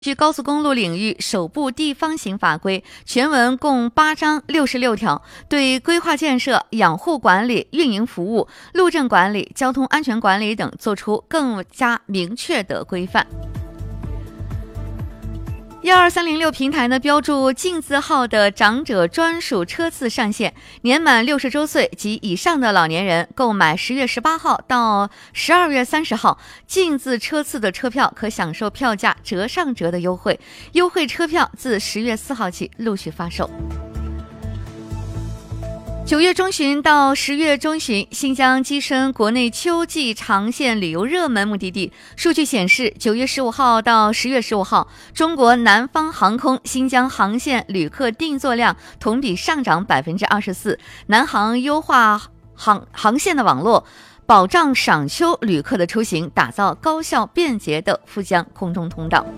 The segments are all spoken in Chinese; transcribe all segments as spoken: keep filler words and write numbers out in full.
据高速公路领域首部地方型法规，全文共八章六十六条，对规划建设、养护管理、运营服务、路政管理、交通安全管理等作出更加明确的规范。一二三零六平台呢标注净字号的长者专属车次上限，年满六十周岁及以上的老年人购买十月十八号到十二月三十号净字车次的车票，可享受票价折上折的优惠，优惠车票自十月四号起陆续发售。九月中旬到十月中旬，新疆跻身国内秋季长线旅游热门目的地。数据显示，九月十五号到十月十五号，中国南方航空新疆航线旅客订座量同比上涨百分之二十四。南航优化航航线的网络，保障赏秋旅客的出行，打造高效便捷的富江空中通道。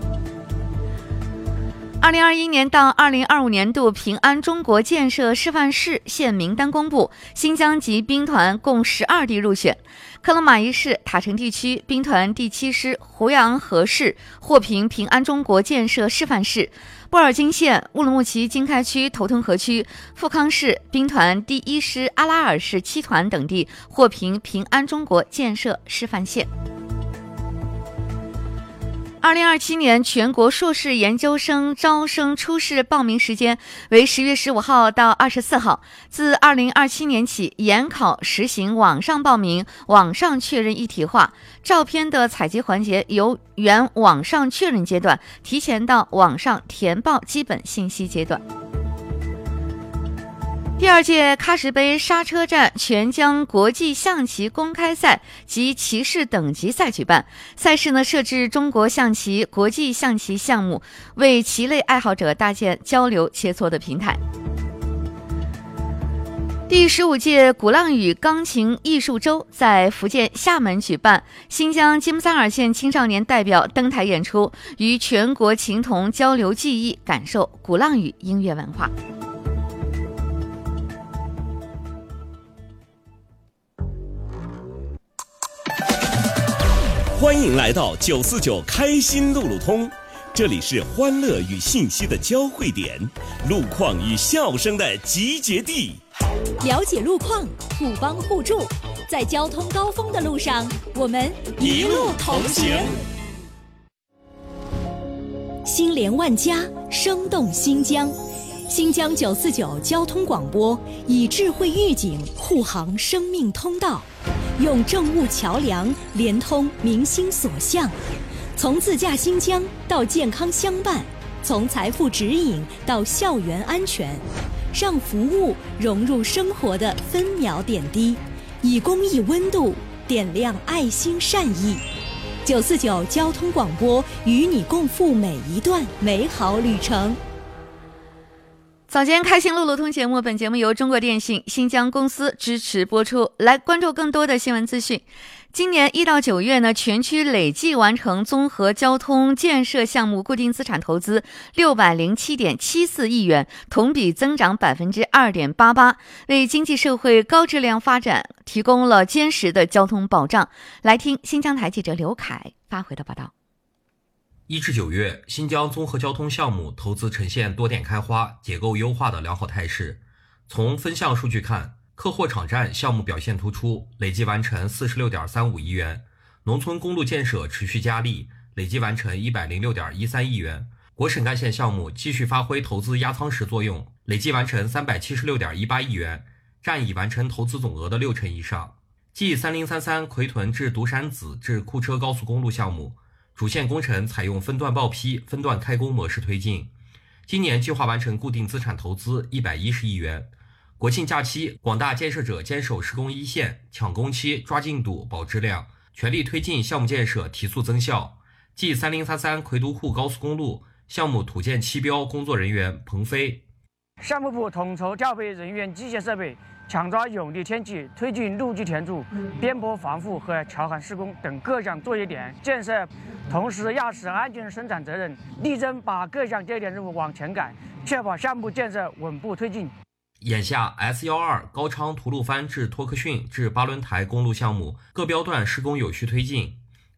二零二一年到二零二五年度平安中国建设示范市县名单公布，新疆籍兵团共十二地入选。克勒玛依市塔城地区兵团第七师胡杨河市获评平安中国建设示范市，布尔津县乌鲁木齐经开区头通河区富康市兵团第一师阿拉尔市七团等地获评平安中国建设示范县。二零二七年全国硕士研究生招生初试报名时间为十月十五号到二十四号。自二零二七年起，研考实行网上报名、网上确认一体化，照片的采集环节由原网上确认阶段提前到网上填报基本信息阶段。第二届喀什杯刹车站全疆国际象棋公开赛及棋士等级赛举办，赛事呢设置中国象棋国际象棋项目，为棋类爱好者搭建交流切磋的平台。第十五届鼓浪屿钢琴艺术周在福建厦门举办，新疆吉木萨尔县青少年代表登台演出，与全国琴童交流技艺，感受鼓浪屿音乐文化。 欢迎来到九四九开心路路通，这里是欢乐与信息的交汇点，路况与笑声的集结地。 了解路况，互帮互助，在交通高峰的路上，我们一路同行。心连万家，生动新疆。新疆九四九交通广播以智慧预警护航生命通道，用政务桥梁连通民心所向，从自驾新疆到健康相伴，从财富指引到校园安全，让服务融入生活的分秒点滴，以公益温度点亮爱心善意。九四九交通广播与你共赴每一段美好旅程。 早间开心路路通节目，本节目由中国电信新疆公司支持播出。来关注更多的新闻资讯。今年一到九月呢，全区累计完成综合交通建设项目固定资产投资六百零七点七四亿元，同比增长百分之二点八八，为经济社会高质量发展提供了坚实的交通保障。来听新疆台记者刘凯发回的报道。 一至九月，新疆综合交通项目投资呈现多点开花、结构优化的良好态势。从分项数据看，客货场站项目表现突出，累计完成 四十六点三五亿元；农村公路建设持续加力，累计完成 一百零六点一三亿元；国省干线项目继续发挥投资压舱石作用，累计完成 三百七十六点一八亿元，占已完成投资总额的六成以上。继三零三三奎屯至独山子至库车高速公路项目，主线工程采用分段报批、分段开工模式推进，今年计划完成固定资产投资一百一十亿元。国庆假期，广大建设者坚守施工一线，抢工期、抓进度、保质量，全力推进项目建设提速增效。继三零三三奎都沪高速公路项目土建七标工作人员彭飞， 项目部统筹调配人员、机械设备，抢抓有利天气，推进路基填筑、边坡防护和桥涵施工等各项作业点建设，同时压实安全生产责任，力争把各项节点任务往前赶，确保项目建设稳步推进。 眼下 S 一二 高昌吐鲁番至托克逊至巴伦台公路项目各标段施工有序推进，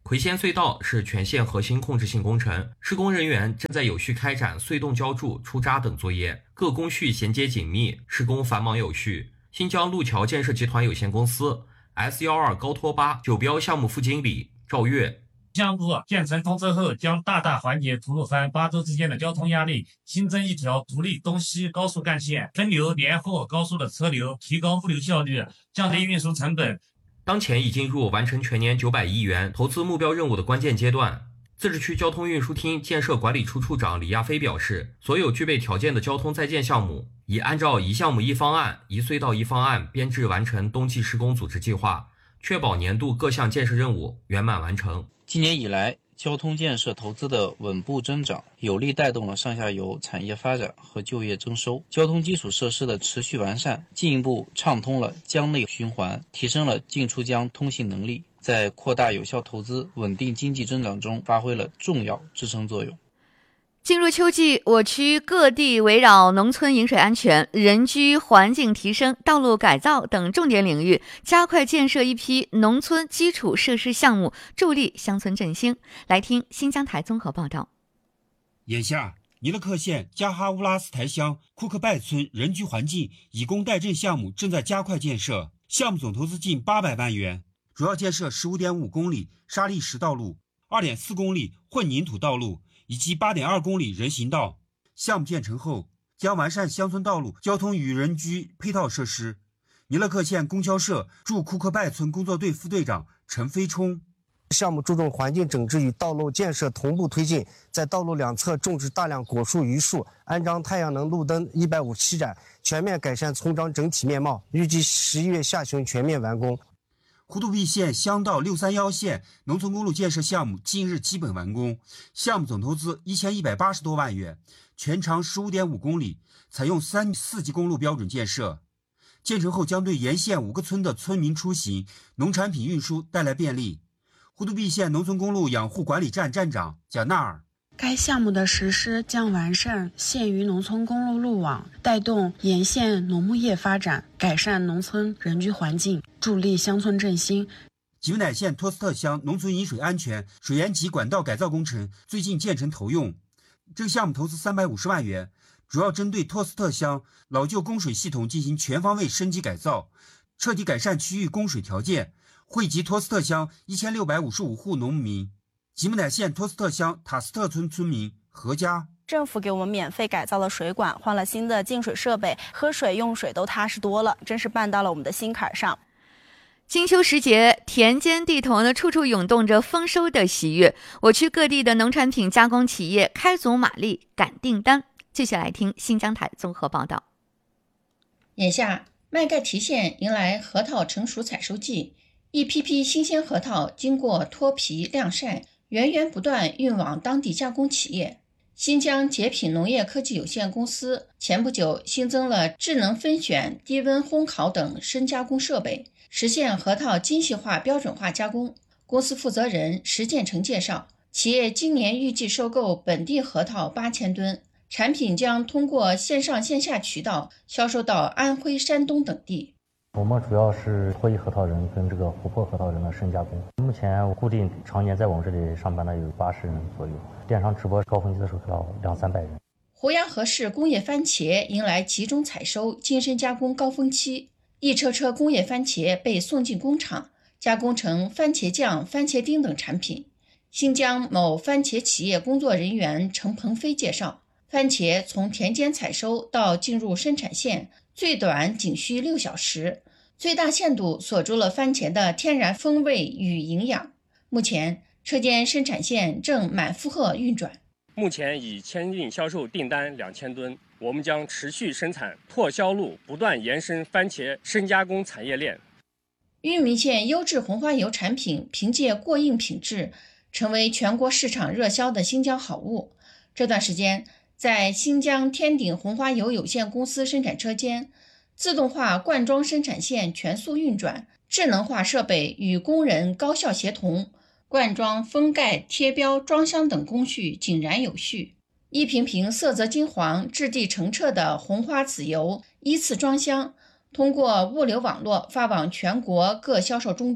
葵仙隧道是全线核心控制性工程，施工人员正在有序开展隧洞浇筑、出渣等作业，各工序衔接紧密，施工繁忙有序。新疆路桥建设集团有限公司 S 一二 高拖八九标项目副经理赵月。 项目建成通车后，将大大缓解吐鲁番、巴州之间的交通压力，新增一条独立东西高速干线，分流连货高速的车流，提高物流效率，降低运输成本。 当前已进入完成全年九百亿元投资目标任务的关键阶段。自治区交通运输厅建设管理处处长李亚飞表示，所有具备条件的交通在建项目，已按照一项目一方案、一隧道一方案编制完成冬季施工组织计划，确保年度各项建设任务圆满完成。 今年以来，交通建设投资的稳步增长，有力带动了上下游产业发展和就业增收。交通基础设施的持续完善，进一步畅通了江内循环，提升了进出江通信能力，在扩大有效投资、稳定经济增长中发挥了重要支撑作用。 进入秋季，我区各地围绕农村饮水安全、人居环境提升、道路改造等重点领域，加快建设一批农村基础设施项目，助力乡村振兴。来听新疆台综合报道。 眼下，尼勒克县加哈乌拉斯台乡库克拜村人居环境以工代赈项目正在加快建设，项目总投资近八百万元，主要建设 十五点五公里沙砾石道路、二点四公里混凝土道路以及 八点二公里人行道。项目建成后，将完善乡村道路交通与人居配套设施。尼勒克县供销社驻库克拜村工作队副队长陈飞冲。 项目注重环境整治与道路建设同步推进，在道路两侧种植大量果树、榆树，安装太阳能路灯一百五十七盏，全面改善村庄整体面貌。预计十一月下旬全面完工。 呼图壁县乡道六三一线农村公路建设项目近日基本完工，项目总投资一千一百八十多万元，全长 十五点五公里，采用三四级公路标准建设。建成后将对沿线五个村的村民出行、农产品运输带来便利。呼图壁县农村公路养护管理站站长贾纳尔。 该项目的实施将完善县域农村公路路网，带动沿线农牧业发展，改善农村人居环境，助力乡村振兴。 吉木乃县托斯特乡农村饮水安全水源及管道改造工程最近建成投用，这个项目投资三百五十万元，主要针对托斯特乡老旧供水系统进行全方位升级改造，彻底改善区域供水条件，惠及托斯特乡一千六百五十五户农民。吉木乃县托斯特乡塔斯特村村民何家。 政府给我们免费改造了水管，换了新的净水设备，喝水用水都踏实多了，真是办到了我们的心坎上。 金秋时节，田间地头呢，处处涌动着丰收的喜悦。我区各地的农产品加工企业开足马力赶订单。继续来听新疆台综合报道。 眼下，麦盖提县迎来核桃成熟采收季，一批批新鲜核桃经过脱皮晾晒，源源不断运往当地加工企业。新疆杰品农业科技有限公司前不久新增了智能分选、低温烘烤等深加工设备，实现核桃精细化标准化加工。公司负责人石建成介绍，企业今年预计收购本地核桃八千吨，产品将通过线上线下渠道销售到安徽、山东等地。 我们主要是脱衣核桃仁跟这个琥珀核桃仁的深加工。目前固定常年在我们这里上班的有八十人左右，电商直播高峰期的时候到两三百人。 胡杨河市工业番茄迎来集中采收、精深加工高峰期，一车车工业番茄被送进工厂，加工成番茄酱、番茄丁等产品。新疆某番茄企业工作人员程鹏飞介绍，番茄从田间采收到进入生产线，最短仅需六小时，最大限度锁住了番茄的天然风味与营养。目前，车间生产线正满负荷运转。 目前已签订销售订单两千吨，我们将持续生产拓销路，不断延伸番茄深加工产业链。 玉米县优质红花油产品凭借过硬品质，成为全国市场热销的新疆好物。这段时间，在新疆天鼎红花油有限公司生产车间，自动化灌装生产线全速运转，智能化设备与工人高效协同，灌装、封盖、贴标、装箱等工序井然有序。一瓶瓶色泽金黄、质地澄澈的红花籽油依次装箱，通过物流网络发往全国各销售终端。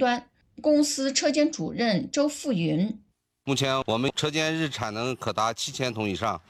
公司车间主任周富云。 目前我们车间日产能可达七千桶以上，